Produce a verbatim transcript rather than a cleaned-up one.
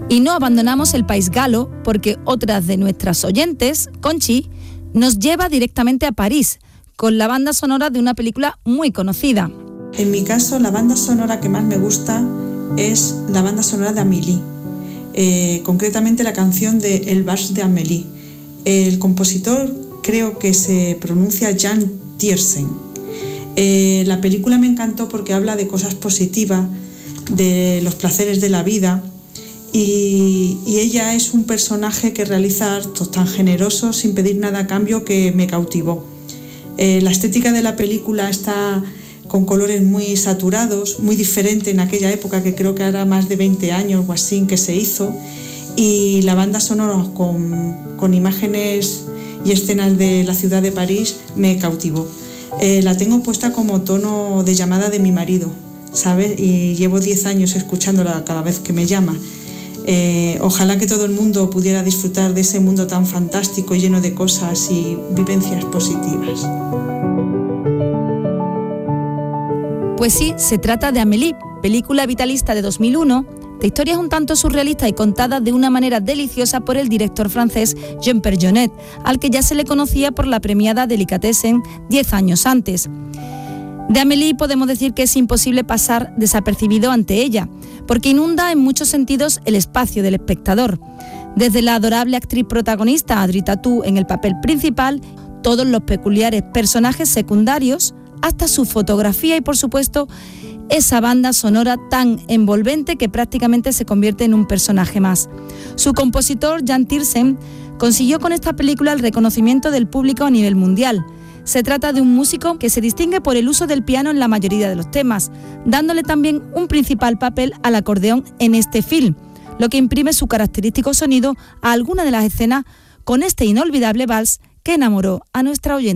Y no abandonamos el país galo porque otra de nuestras oyentes, Conchi, nos lleva directamente a París con la banda sonora de una película muy conocida. En mi caso, la banda sonora que más me gusta es la banda sonora de Amélie, eh, concretamente la canción de El Vals de Amélie. El compositor creo que se pronuncia Jan Tiersen. Eh, la película me encantó porque habla de cosas positivas, de los placeres de la vida, y, y ella es un personaje que realiza actos tan generosos sin pedir nada a cambio que me cautivó. Eh, la estética de la película está con colores muy saturados, muy diferente en aquella época, que creo que hará más de veinte años o así que se hizo, y la banda sonora con, con imágenes y escenas de la ciudad de París me cautivó. Eh, la tengo puesta como tono de llamada de mi marido, ¿sabes? Y llevo diez años escuchándola cada vez que me llama. Eh, ojalá que todo el mundo pudiera disfrutar de ese mundo tan fantástico, lleno de cosas y vivencias positivas. Pues sí, se trata de Amélie, película vitalista de dos mil uno, de historias un tanto surrealistas y contadas de una manera deliciosa por el director francés Jean Pierre Jeunet, al que ya se le conocía por la premiada Delicatessen diez años antes. De Amélie podemos decir que es imposible pasar desapercibido ante ella, porque inunda en muchos sentidos el espacio del espectador. Desde la adorable actriz protagonista Audrey Tautou en el papel principal, todos los peculiares personajes secundarios, hasta su fotografía y, por supuesto, esa banda sonora tan envolvente que prácticamente se convierte en un personaje más. Su compositor, Jan Tiersen, consiguió con esta película el reconocimiento del público a nivel mundial. Se trata de un músico que se distingue por el uso del piano en la mayoría de los temas, dándole también un principal papel al acordeón en este film, lo que imprime su característico sonido a alguna de las escenas con este inolvidable vals que enamoró a nuestra oyente.